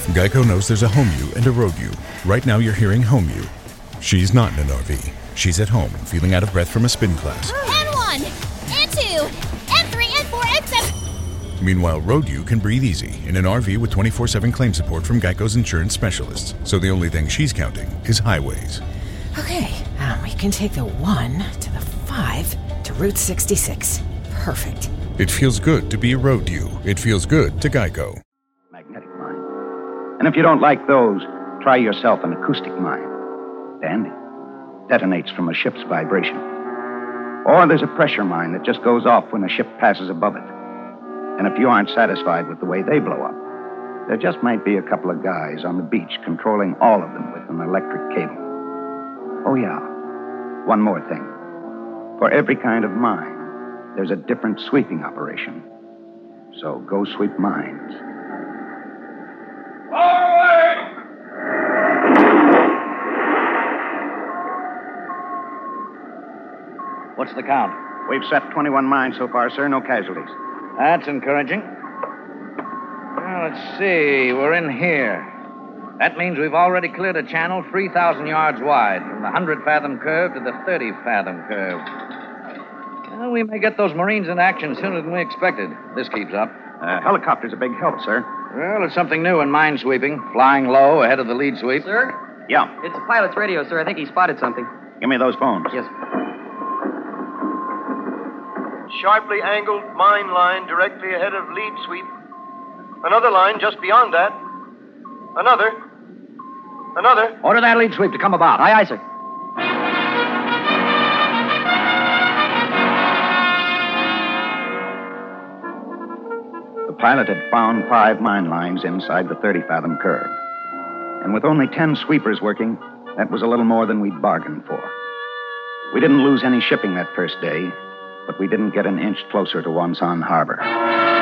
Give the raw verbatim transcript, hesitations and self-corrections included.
Geico knows there's a home you and a road you. Right now you're hearing home you. She's not in an R V. She's at home, feeling out of breath from a spin class. And one, and two, and three, and four, and seven. Meanwhile, road you can breathe easy in an R V with twenty-four seven claim support from Geico's insurance specialists. So the only thing she's counting is highways. Okay, um, we can take the one to the five to Route sixty-six. Perfect. It feels good to be a road you. It feels good to Geico. Magnetic mine. And if you don't like those, try yourself an acoustic mine. Dandy. Detonates from a ship's vibration. Or there's a pressure mine that just goes off when a ship passes above it. And if you aren't satisfied with the way they blow up, there just might be a couple of guys on the beach controlling all of them with an electric cable. Oh, yeah. One more thing. For every kind of mine, there's a different sweeping operation. So go sweep mines. Forward! What's the count? We've set twenty-one mines so far, sir. No casualties. That's encouraging. Well, let's see. We're in here. That means we've already cleared a channel three thousand yards wide, from the one hundred fathom curve to the thirty fathom curve. Well, we may get those Marines in action sooner than we expected. This keeps up. Uh, helicopter's a big help, sir. Well, it's something new in mine sweeping, flying low ahead of the lead sweep. Sir? Yeah. It's the pilot's radio, sir. I think he spotted something. Give me those phones. Yes. Sharply angled mine line directly ahead of lead sweep. Another line just beyond that. Another. Another. Order that lead sweep to come about. Aye, aye, sir. The pilot had found five mine lines inside the thirty fathom curve. And with only ten sweepers working, that was a little more than we'd bargained for. We didn't lose any shipping that first day, but we didn't get an inch closer to Wonsan Harbor.